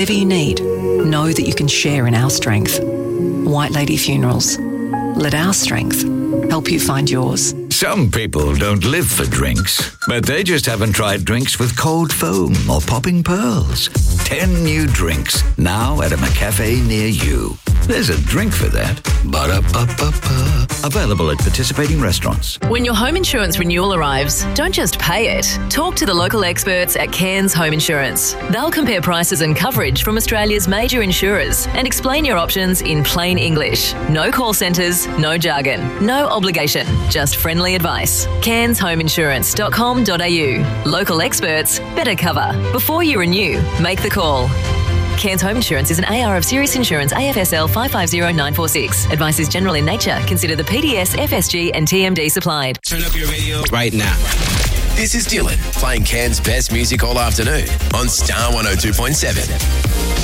Whatever you need, know that you can share in our strength. White Lady Funerals. Let our strength help you find yours. Some people don't live for drinks, but they just haven't tried drinks with cold foam or popping pearls. 10 new drinks, now at a McCafe near you. There's a drink for that. Ba-da-ba-ba-ba. Available at participating restaurants. When your home insurance renewal arrives, don't just pay it. Talk to the local experts at Cairns Home Insurance. They'll compare prices and coverage from Australia's major insurers and explain your options in plain English. No call centres, no jargon, no obligation, just friendly advice. cairnshomeinsurance.com.au. Local experts, better cover. Before you renew, make the call. Cairns Home Insurance is an AR of Serious Insurance AFSL 550946. Advice is general in nature. Consider the PDS, FSG and TMD supplied. Turn up your radio right now. This is Dylan playing Cairns' best music all afternoon on Star 102.7.